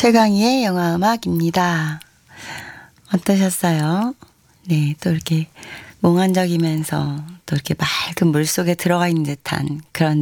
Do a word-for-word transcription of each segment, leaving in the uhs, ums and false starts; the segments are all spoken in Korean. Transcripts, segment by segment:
최강희의 영화음악입니다. 어떠셨어요? 네, 또 이렇게 몽환적이면서 또 이렇게 맑은 물속에 들어가 있는 듯한 그런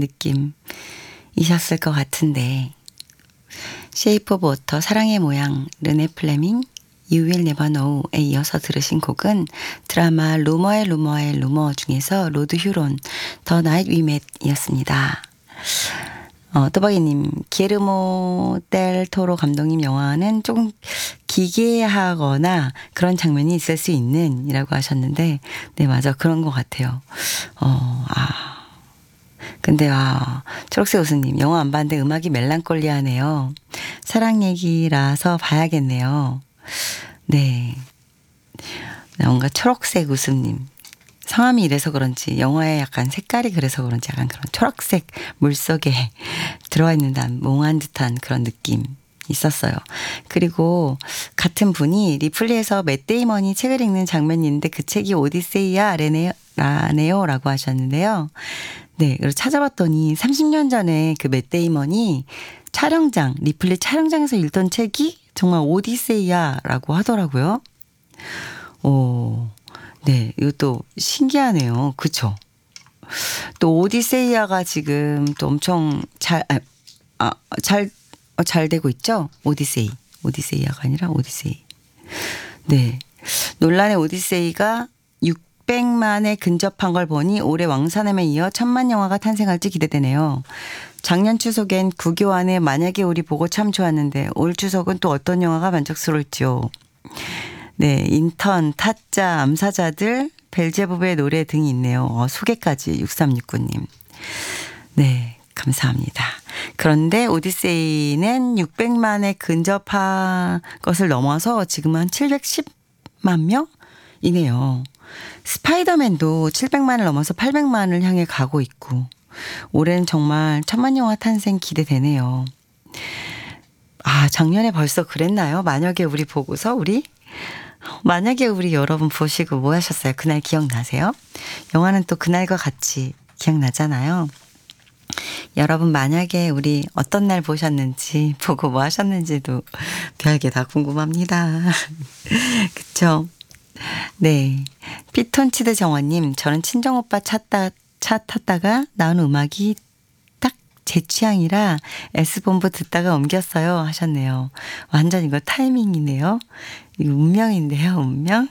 느낌이셨을 것 같은데, Shape of Water, 사랑의 모양, 르네 플레밍, You Will Never Know에 이어서 들으신 곡은 드라마 루머의 루머의 루머 중에서 로드 휴론, The Night We Met 이었습니다. 어, 또박이님, 기에르모 델 토로 감독님 영화는 조금 기괴하거나 그런 장면이 있을 수 있는 이라고 하셨는데, 네, 맞아. 그런 것 같아요. 어, 아. 근데, 아, 초록색 우수님, 영화 안 봤는데 음악이 멜랑콜리하네요. 사랑 얘기라서 봐야겠네요. 네. 뭔가 초록색 웃음님. 성함이 이래서 그런지 영화에 약간 색깔이 그래서 그런지 약간 그런 초록색 물속에 들어와 있는 듯한 몽한 듯한 그런 느낌 있었어요. 그리고 같은 분이 리플리에서 맷 데이먼이 책을 읽는 장면이 있는데 그 책이 오디세이야 라네요, 라네요 라고 하셨는데요. 네, 그래서 찾아봤더니 삼십 년 전에 그 맷 데이먼이 촬영장, 리플리 촬영장에서 읽던 책이 정말 오디세이야라고 하더라고요. 오, 네, 이것도 신기하네요. 그쵸? 또 오디세이아가 지금 또 엄청 잘, 아, 아, 잘, 어, 잘 되고 있죠? 오디세이. 오디세이아가 아니라 오디세이. 네. 논란의 오디세이가 육백만에 근접한 걸 보니 올해 왕사남에 이어 천만 영화가 탄생할지 기대되네요. 작년 추석엔 구교안의 만약에 우리 보고 참 좋았는데 올 추석은 또 어떤 영화가 만족스러울지요. 네, 인턴, 타짜, 암사자들, 벨제부브의 노래 등이 있네요. 어, 소개까지 육삼육구 님. 네, 감사합니다. 그런데 오디세이는 육백만에 근접한 것을 넘어서 지금은 칠백십만 명이네요. 스파이더맨도 칠백만을 넘어서 팔백만을 향해 가고 있고 올해는 정말 천만 영화 탄생 기대되네요. 아, 작년에 벌써 그랬나요? 만약에 우리 보고서 우리? 만약에 우리 여러분 보시고 뭐 하셨어요? 그날 기억나세요? 영화는 또 그날과 같이 기억나잖아요. 여러분 만약에 우리 어떤 날 보셨는지 보고 뭐 하셨는지도 별게 다 궁금합니다. 그쵸? 네. 피톤치드 정원님, 저는 친정오빠 찾다, 차 탔다가 나온 음악이 딱 제 취향이라 S본부 듣다가 옮겼어요 하셨네요. 완전 이거 타이밍이네요. 이거 운명인데요, 운명.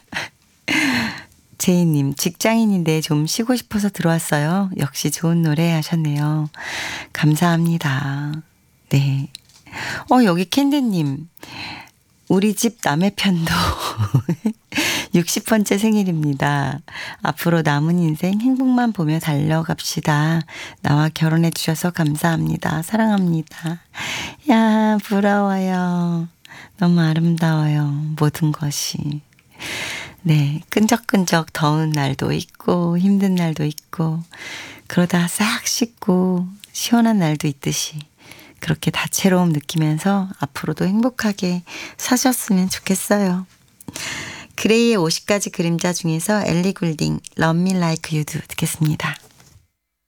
제이님, 직장인인데 좀 쉬고 싶어서 들어왔어요. 역시 좋은 노래 하셨네요. 감사합니다. 네. 어, 여기 캔디님, 우리 집 남의 편도 육십 번째 생일입니다. 앞으로 남은 인생 행복만 보며 달려갑시다. 나와 결혼해 주셔서 감사합니다. 사랑합니다. 야, 부러워요. 너무 아름다워요. 모든 것이. 네, 끈적끈적 더운 날도 있고 힘든 날도 있고 그러다 싹 씻고 시원한 날도 있듯이 그렇게 다채로움 느끼면서 앞으로도 행복하게 사셨으면 좋겠어요. 그레이의 오십 가지 그림자 중에서 엘리 굴딩 Love Me Like You Do 듣겠습니다.